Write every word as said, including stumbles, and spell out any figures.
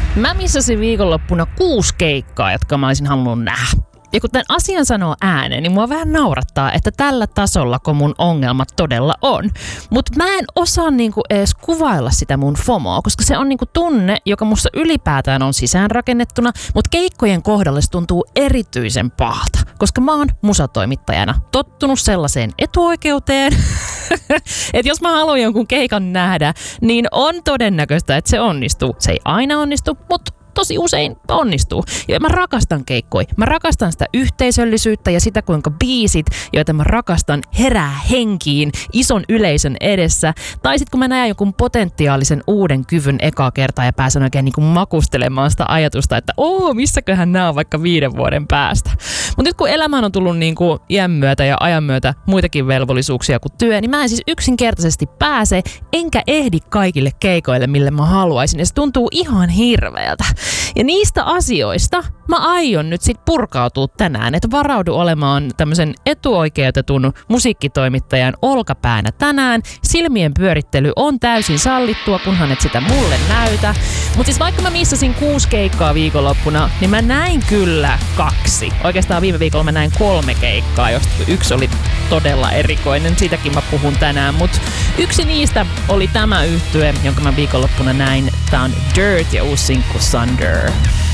Mä missasin viikonloppuna kuusi keikkaa, jotka mä olisin halunnut nähdä. Ja kun tämän asian sanoo ääneen, niin mua vähän naurattaa, että tällä tasolla, kun mun ongelmat todella on. Mutta mä en osaa niinku edes kuvailla sitä mun FOMOa, koska se on niinku tunne, joka musta ylipäätään on sisäänrakennettuna, mutta keikkojen kohdalla se tuntuu erityisen pahalta, koska mä oon musatoimittajana tottunut sellaiseen etuoikeuteen, että jos mä haluan jonkun keikan nähdä, niin on todennäköistä, että se onnistuu. Se ei aina onnistu, mutta tosi usein onnistuu. Ja mä rakastan keikkoja. Mä rakastan sitä yhteisöllisyyttä ja sitä, kuinka biisit, joita mä rakastan, herää henkiin ison yleisön edessä. Tai sitten kun mä näen jonkun potentiaalisen uuden kyvyn ekaa kertaa ja pääsen oikein niin kuin makustelemaan sitä ajatusta, että oo, missäköhän nämä on vaikka viiden vuoden päästä. Mutta nyt kun elämään on tullut niin kuin iän myötä ja ajan myötä muitakin velvollisuuksia kuin työ, niin mä en siis yksinkertaisesti pääse, enkä ehdi kaikille keikoille, mille mä haluaisin. Ja se tuntuu ihan hirveältä. Ja niistä asioista mä aion nyt sit purkautua tänään, että varaudu olemaan tämmöisen etuoikeutetun musiikkitoimittajan olkapäänä tänään. Silmien pyörittely on täysin sallittua, kunhan et sitä mulle näytä. Mutta siis vaikka mä missasin kuusi keikkaa viikonloppuna, niin mä näin kyllä kaksi. Oikeastaan viime viikolla mä näin kolme keikkaa, josta yksi oli todella erikoinen. Siitäkin mä puhun tänään, mutta yksi niistä oli tämä yhtye, jonka mä viikonloppuna näin. Tää on Dirt ja uusi sinkku Sunder.